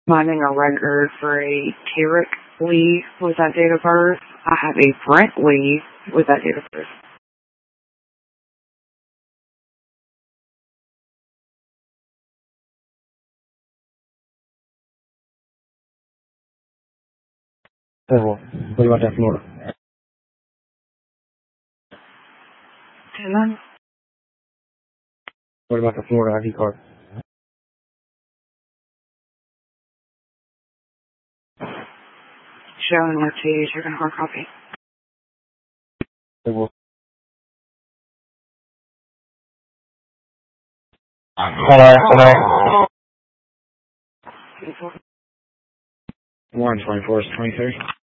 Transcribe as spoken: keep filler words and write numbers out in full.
Finding a record for a Tarek Lee with that date of birth. I have a Brent Lee with that date of birth. Oh, what about that Florida? And then, What about the Florida I D card? showing what to check on hard copy. Oh, hello, hello. one twenty-four is twenty-three.